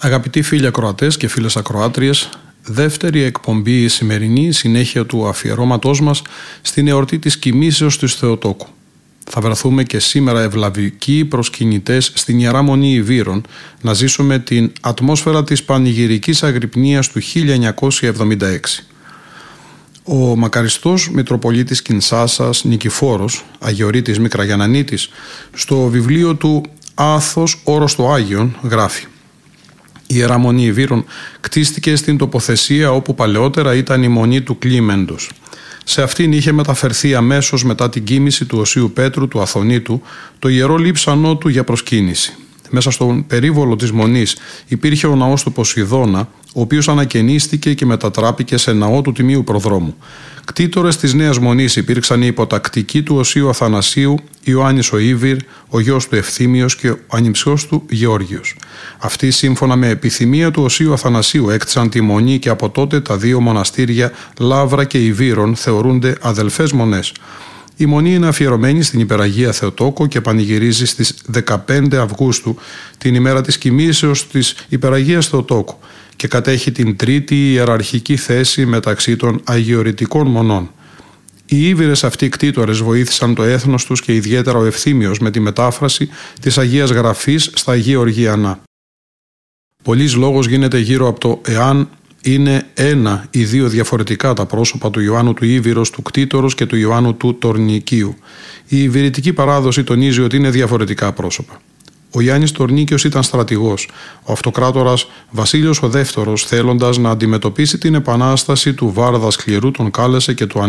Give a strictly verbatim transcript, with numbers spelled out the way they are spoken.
Αγαπητοί φίλοι ακροατές και φίλες ακροάτριες, δεύτερη εκπομπή η σημερινή συνέχεια του αφιερώματός μας στην εορτή της κοιμήσεως της Θεοτόκου. Θα βρεθούμε και σήμερα ευλαβικοί προσκυνητές στην Ιερά Μονή Ιβύρων να ζήσουμε την ατμόσφαιρα της πανηγυρικής αγρυπνίας του χίλια εννιακόσια εβδομήντα έξι. Ο μακαριστός Μητροπολίτης Κινσάσας Νικηφόρος, Αγιορείτης Μικραγιαννανίτης, στο βιβλίο του «Άθος όρος το Άγιον» γράφει: η Ιερά Μονή Ιβύρων κτίστηκε στην τοποθεσία όπου παλαιότερα ήταν η Μονή του Κλίμεντος. Σε αυτήν είχε μεταφερθεί αμέσως μετά την κοίμηση του Οσίου Πέτρου του Αθωνίτου το ιερό λείψανό του για προσκύνηση. Μέσα στον περίβολο της Μονής υπήρχε ο ναός του Ποσειδώνα, ο οποίος ανακαινίστηκε και μετατράπηκε σε ναό του Τιμίου Προδρόμου. Κτήτορες της Νέας Μονής υπήρξαν οι υποτακτικοί του Οσίου Αθανασίου, Ιωάννης ο Ήβυρ, ο γιος του Ευθύμιος και ο ανιψιός του Γεώργιος. Αυτοί, σύμφωνα με επιθυμία του Οσίου Αθανασίου, έκτισαν τη Μονή και από τότε τα δύο μοναστήρια Λαύρα και Ιβύρων θεωρούνται αδελφές μονές. Η Μονή είναι αφιερωμένη στην Υπεραγία Θεοτόκο και πανηγυρίζει στις δεκαπέντε Αυγούστου, την ημέρα της κοιμήσεως της Υπεραγίας Θεοτόκου, και κατέχει την τρίτη ιεραρχική θέση μεταξύ των αγιορειτικών μονών. Οι Ήβυρες αυτοί κτήτορες βοήθησαν το έθνος τους και ιδιαίτερα ο Ευθύμιος με τη μετάφραση της Αγίας Γραφής στα Γεωργιανά. Πολύς λόγος γίνεται γύρω από το εάν είναι ένα ή δύο διαφορετικά τα πρόσωπα του Ιωάννου του Ήβυρος του κτήτορος και του Ιωάννου του Τορνικίου. Η Ιβυρητική παράδοση τονίζει ότι είναι διαφορετικά πρόσωπα. Ο Γιάννης Τορνίκιος ήταν στρατηγός. Ο αυτοκράτορας Βασίλειος ο Δεύτερος, θέλοντας να αντιμετωπίσει την επανάσταση του Βάρδα Σκληρού, τον κάλεσε και του